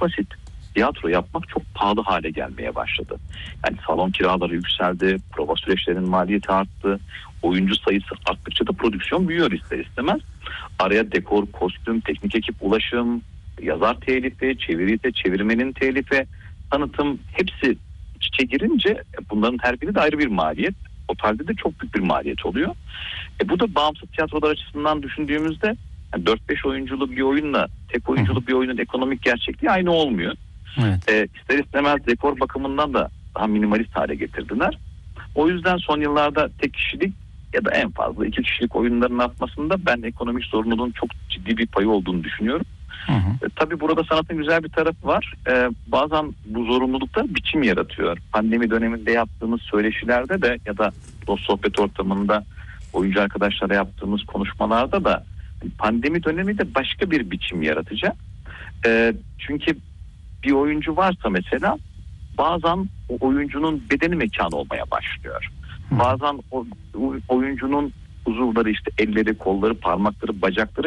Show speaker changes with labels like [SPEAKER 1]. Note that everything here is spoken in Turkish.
[SPEAKER 1] çok basit. Tiyatro yapmak çok pahalı hale gelmeye başladı. Yani salon kiraları yükseldi, prova süreçlerinin maliyeti arttı, oyuncu sayısı arttıkça da prodüksiyon büyüyor ister istemez. Araya dekor, kostüm, teknik ekip, ulaşım, yazar telifi, çeviri, çevirmenin telifi, tanıtım hepsi iç içe girince bunların her biri de ayrı bir maliyet. Totalde de çok büyük bir maliyet oluyor. Bu da bağımsız tiyatrolar açısından düşündüğümüzde yani 4-5 oyunculu bir oyunla tek oyunculu bir oyunun ekonomik gerçekliği aynı olmuyor.
[SPEAKER 2] Evet.
[SPEAKER 1] İster istemez dekor bakımından da daha minimalist hale getirdiler. O yüzden son yıllarda tek kişilik ya da en fazla 2 kişilik oyunların artmasında ben ekonomik sorumluluğun çok ciddi bir payı olduğunu düşünüyorum. Tabii burada sanatın güzel bir tarafı var. Bazen bu zorunlulukta biçim yaratıyor. Pandemi döneminde yaptığımız söyleşilerde de ya da dost sohbet ortamında oyuncu arkadaşlara yaptığımız konuşmalarda da pandemi dönemi de başka bir biçim yaratacak. Çünkü bir oyuncu varsa mesela bazen o oyuncunun bedeni mekan olmaya başlıyor. Bazen o oyuncunun uzuvları işte elleri, kolları, parmakları, bacakları